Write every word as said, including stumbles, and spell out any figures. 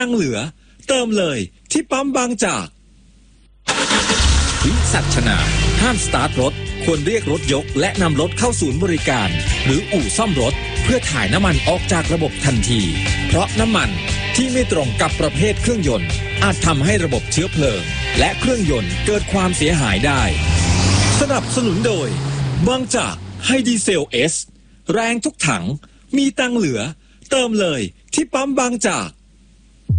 ตังเหลือเติมเลยที่ปั๊มบางจากวิสัชนาห้ามสตาร์ทรถควรเรียกรถยกและนำรถเข้าศูนย์บริการหรืออู่ซ่อมรถเพื่อถ่ายน้ำมันออกจากระบบทันทีเพราะน้ำมันที่ไม่ตรงกับประเภทเครื่องยนต์อาจทำให้ระบบเชื้อเพลิงและเครื่องยนต์เกิดความเสียหายได้สนับสนุนโดยบางจากไฮดีเซลเอสแรงทุกถังมีตังเหลือเติมเลยที่ปั๊มบางจาก